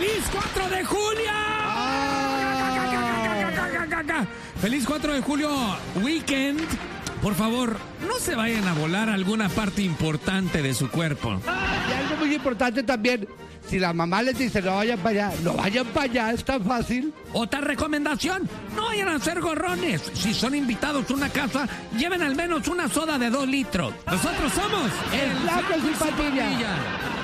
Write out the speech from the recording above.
¡Feliz 4 de julio! ¡Feliz 4 de julio, weekend! Por favor, no se vayan a volar alguna parte importante de su cuerpo. Y algo muy importante también, si la mamá les dice no vayan para allá, no vayan para allá, es tan fácil. Otra recomendación, no vayan a hacer gorrones. Si son invitados a una casa, lleven al menos una soda de 2 litros. Nosotros somos el Flaco y Patilla.